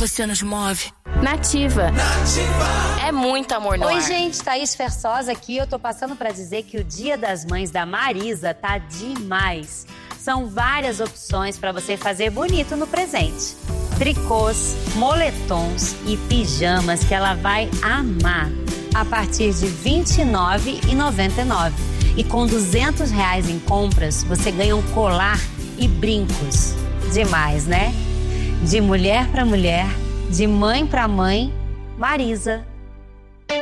você nos move. Nativa. É muito amor no ar. Oi, gente, Thaís Fersosa aqui. Eu tô passando pra dizer que o Dia das Mães da Marisa tá demais. São várias opções pra você fazer bonito no presente. Tricôs, moletons e pijamas que ela vai amar. A partir de R$ 29,99. E com R$200 em compras, você ganha um colar e brincos. Demais, né? De mulher pra mulher, de mãe pra mãe, Marisa.